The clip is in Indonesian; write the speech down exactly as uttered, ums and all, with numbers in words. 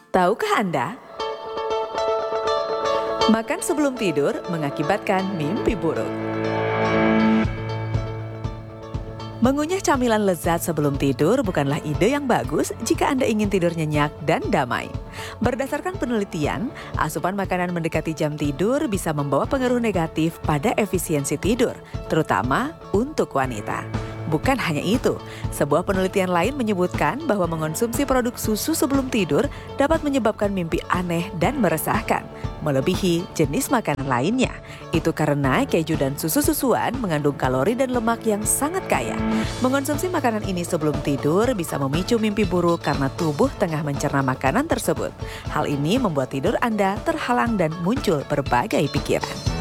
Tahukah Anda? Makan sebelum tidur mengakibatkan mimpi buruk. Mengunyah camilan lezat sebelum tidur bukanlah ide yang bagus jika Anda ingin tidur nyenyak dan damai. Berdasarkan penelitian, asupan makanan mendekati jam tidur bisa membawa pengaruh negatif pada efisiensi tidur, terutama untuk wanita. Bukan hanya itu, sebuah penelitian lain menyebutkan bahwa mengonsumsi produk susu sebelum tidur dapat menyebabkan mimpi aneh dan meresahkan, melebihi jenis makanan lainnya. Itu karena keju dan susu-susuan mengandung kalori dan lemak yang sangat kaya. Mengonsumsi makanan ini sebelum tidur bisa memicu mimpi buruk karena tubuh tengah mencerna makanan tersebut. Hal ini membuat tidur Anda terhalang dan muncul berbagai pikiran.